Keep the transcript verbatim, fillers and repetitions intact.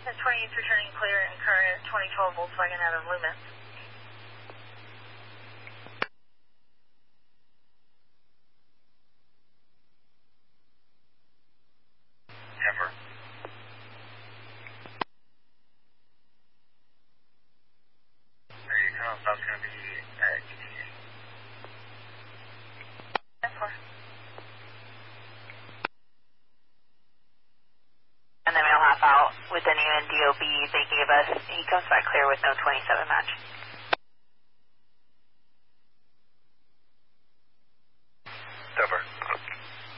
twenty-eight's returning clear and current twenty twelve Volkswagen out of Loomis. Denver. There you go. That's going to be at E T A. ten four. And then we'll half out with the new N D O B they gave us. He comes back clear with no twenty-seven match.